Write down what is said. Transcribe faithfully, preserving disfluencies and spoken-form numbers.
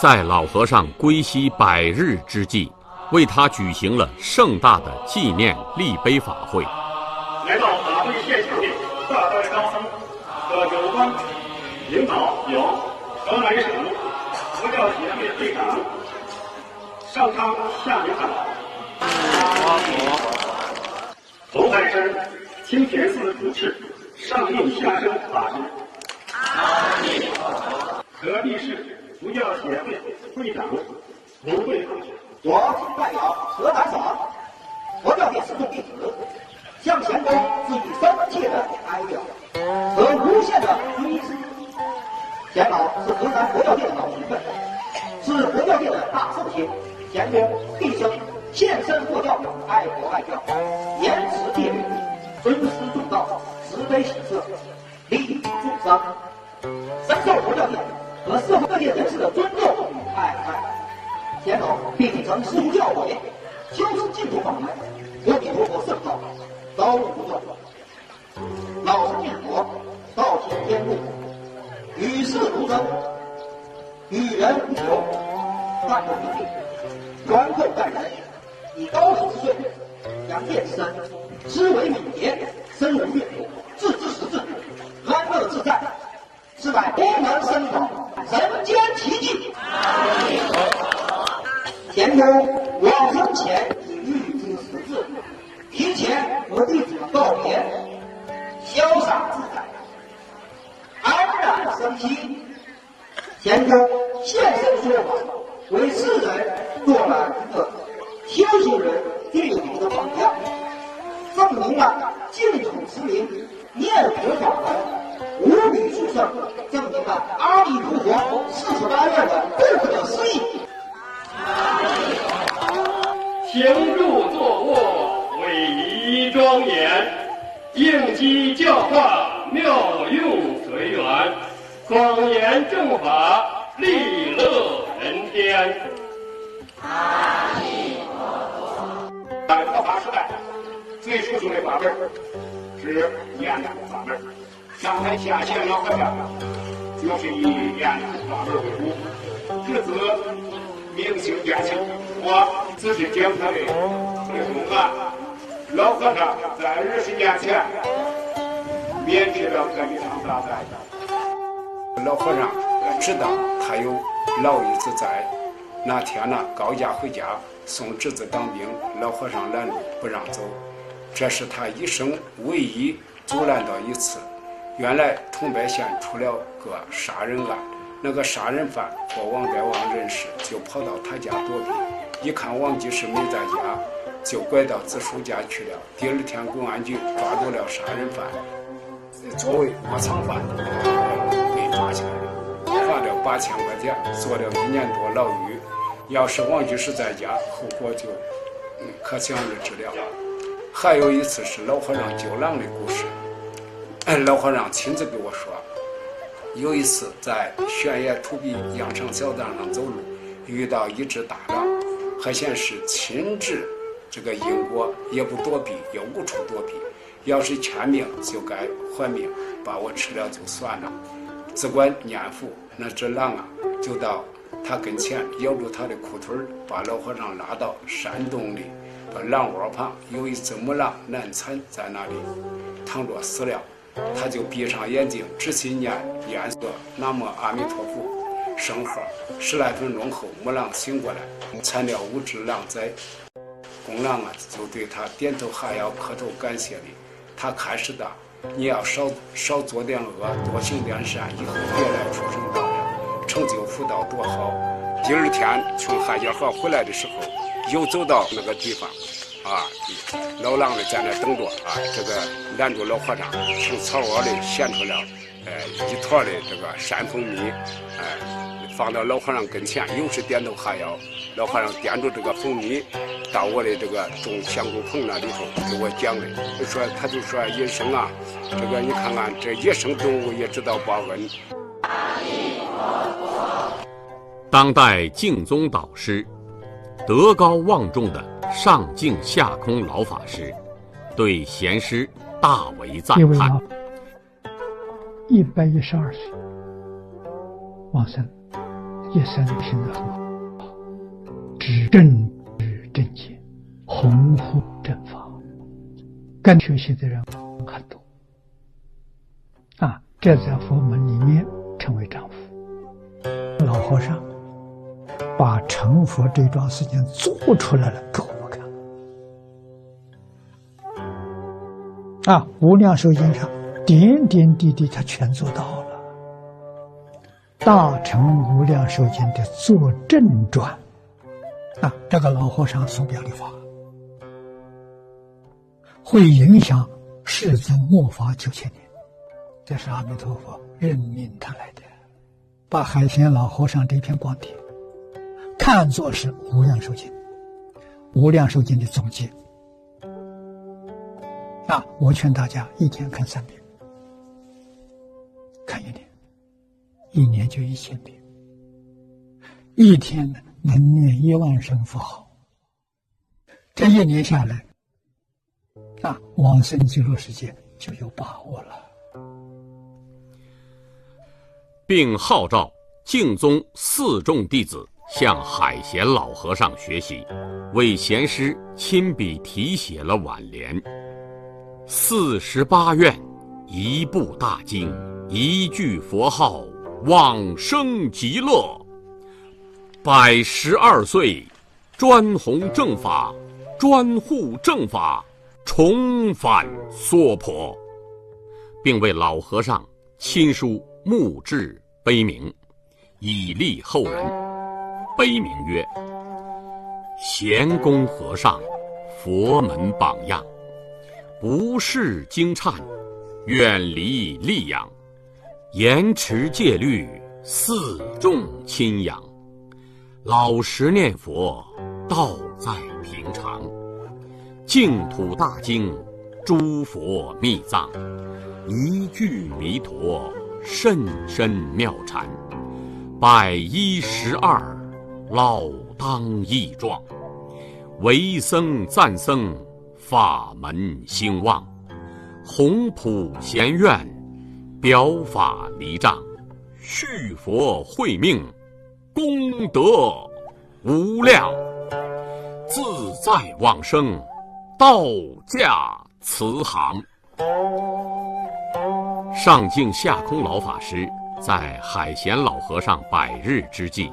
在老和尚归西百日之际，为他举行了盛大的纪念立碑法会。 来到法会现场的大代高僧和有关领导有河南省佛教协会会长上苍下明堂，头海山清田寺主持上应下生法师，河地市佛教协会会长卢慧凤， 我代表河南省佛教界师众弟子，向前公致以深切的哀悼和无限的追思。钱老是河南佛教界的老前辈，是佛教界的大圣贤。钱公毕生献身佛教，爱国爱教，严持戒律，尊师重道，慈悲喜舍，利益众生，深受佛教界和社会各界人士的尊重与爱戴。钱老并继承师父教诲，修持净土法门，阿弥陀佛圣道，高度不断。老生念佛，道行天路，与世无争，与人无求，淡泊名利，宽厚待人，以高十岁，扬见深，思维敏捷，身无怨毒，自知识字，安乐自在，是乃功能深广，人间奇迹。钱公往生前已预知时至，提前和弟子们告别，潇洒自在，安然生息。钱公现身说法，为世人做了一个修行人最好的榜样，证明了净土持名、念佛法门无比殊胜，证明了阿弥陀佛四十八愿的不可思议。 行住坐卧，伟仪庄严，应机教化，妙用随缘，广言正法，利乐人天。阿弥陀佛。在佛法时代，最殊胜的法门是念佛法门。上台下线老和尚就是以念佛法门为主，至此明心见性。我只是讲他的内容啊。老和尚在二十年前免去了这一场大灾。 老和尚知道他有老一子在，那天呢高家回家送侄子当兵，老和尚拦路不让走，这是他一生唯一阻拦到一次。原来桐柏县出了个杀人案，那个杀人犯和王代王认识，就跑到他家躲避，一看王居士没在家，就拐到子叔家去了。第二天公安局抓住了杀人犯，作为窝藏犯被抓起来了，罚了八千块钱，坐了一年多牢狱。要是王居士在家，后果就嗯可想而知了。还有一次是老和尚救狼的故事，老和尚亲自给我说，有一次在悬崖土壁羊肠小道上走路，遇到一只大狼，还显示亲治这个因果，也不躲避，也无处躲避。要是欠命就该还命，把我吃了就算了。只管念佛，那只狼啊，就到他跟前咬住他的裤腿，把老和尚拉到山洞里，把狼窝旁有一只母狼难产在那里躺着死了。他就闭上眼睛，仔细念念诵南无阿弥陀佛圣号。十来分钟后，母狼醒过来，产了五只狼崽。公狼啊，就对他点头哈腰，磕头感谢礼。他开始的，你要少少做点恶，多行点善，以后别来出生道了，成就福道多好。第二天从汉家河回来的时候，又走到那个地方。啊，老狼呢在那等着啊，这个拦住老和尚，从草窝里衔出了呃一坨的这个山蜂蜜，哎、呃，放到老和尚跟前，又是点头哈腰。老和尚掂住这个蜂蜜，到我的这个种香菇棚那里头给我讲的，就说他就说医生啊，这个你看看这野生动物也知道报恩。 当代净宗导师，德高望重的上净下空老法师对贤师大为赞叹。 一百一十二岁往生， 一生听得很好，知正知正见，弘护正法，跟学习的人很多啊，这在佛门里面称为丈夫。老和尚把成佛这桩事情做出来了给我们看啊，无量寿经上点点滴滴他全做到了。大乘无量寿经的作证传啊，这个老和尚所表的法会影响世尊末法九千年，这是阿弥陀佛任命他来的，把海贤老和尚这篇光碟看作是无量寿经，无量寿经的总结啊！我劝大家一天看三遍，看一年，一年就一千遍，一天呢能念一万声佛号，这一年下来啊，往生极乐世界就有把握了。 并号召净宗四众弟子向海贤老和尚学习，为贤师亲笔题写了挽联：四十八愿，一部大经，一句佛号，往生极乐。百十二岁，专弘正法，专护正法，重返娑婆，并为老和尚亲书墓志碑铭，以利后人。碑铭曰：贤公和尚，佛门榜样，不识经忏，远离戾养，严持戒律，四众亲仰，老实念佛，道在平常，净土大经，诸佛密藏，一句弥陀，甚深妙禅，百一十二，老当益壮，为僧赞僧，法门兴旺，弘普贤愿，表法离障，续佛慧命，功德无量，自在往生，道驾慈航。上净下空老法师在海贤老和尚百日之际